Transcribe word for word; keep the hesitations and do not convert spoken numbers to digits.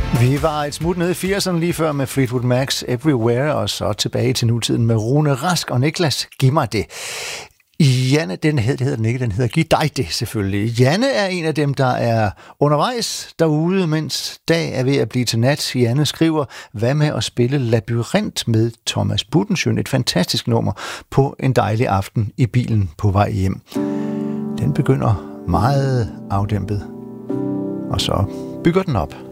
Vi var et smut nede i firserne lige før med Fleetwood Mac's Everywhere, og så tilbage til nutiden med Rune Rask og Niklas. Giv mig det. Janne, den hedder, det hedder den ikke, den hedder Giv dig det selvfølgelig. Janne er en af dem, der er undervejs derude, mens dag er ved at blive til nat. Janne skriver, hvad med at spille Labyrint med Thomas Budensjøen, et fantastisk nummer på en dejlig aften i bilen på vej hjem. Den begynder meget afdæmpet, og så bygger den op.